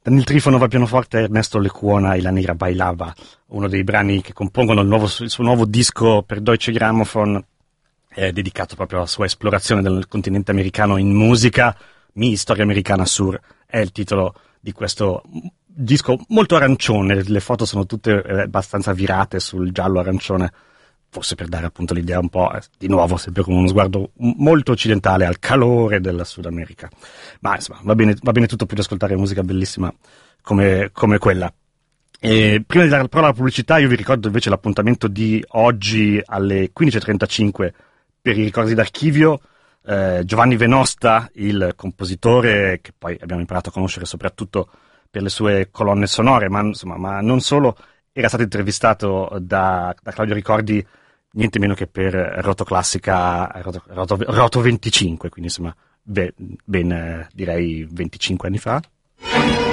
Danil Trifonov al pianoforte, Ernesto Lecuona e La Nera Bailava, uno dei brani che compongono il suo nuovo disco per Deutsche Grammophon, dedicato proprio alla sua esplorazione del continente americano in musica. Mi Storia Americana Sur è il titolo di questo disco molto arancione, le foto sono tutte abbastanza virate sul giallo arancione, forse per dare appunto l'idea un po', di nuovo, sempre con uno sguardo molto occidentale al calore della Sud America. Ma insomma, va bene tutto per ascoltare musica bellissima come quella. E prima di dare la parola alla pubblicità, io vi ricordo invece l'appuntamento di oggi alle 15.35 per i ricordi d'archivio. Giovanni Venosta, il compositore che poi abbiamo imparato a conoscere soprattutto per le sue colonne sonore, ma non solo, era stato intervistato da Claudio Ricordi niente meno che per Rotoclassica, Roto 25, quindi insomma ben direi 25 anni fa.